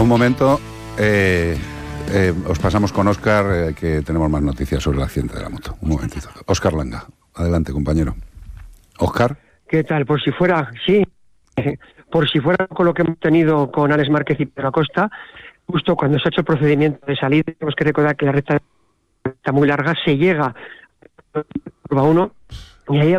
momento os pasamos con Óscar, que tenemos más noticias sobre el accidente de la moto. Un momentito. Óscar Langa, adelante, compañero. Óscar. ¿Qué tal? Por si fuera con lo que hemos tenido con Alex Márquez y Pedro Acosta, justo cuando se ha hecho el procedimiento de salida, tenemos que recordar que la recta está muy larga, se llega a curva 1 y ahí